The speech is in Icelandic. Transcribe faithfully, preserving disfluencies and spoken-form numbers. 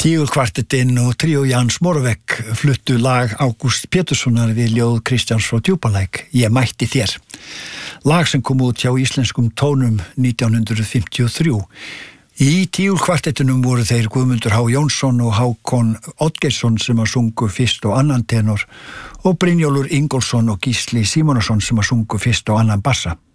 Tígulkvartettinn og tríó Jans Moravec fluttu lag Ágústs Péturssonar við ljóð Kristjáns frá Djúpalæk, Ég mætti þér. Lag sem kom út hjá Íslenskum tónum nítján hundruð fimmtíu og þrjú. Í tígulkvartettinum voru þeir Guðmundur H. Jónsson og Hákon Oddgeirsson sem að sungu fyrst og annan tenor og Brynjólfur Ingólfsson og Gísli Símonarson sem að sungu fyrst og annan bassa.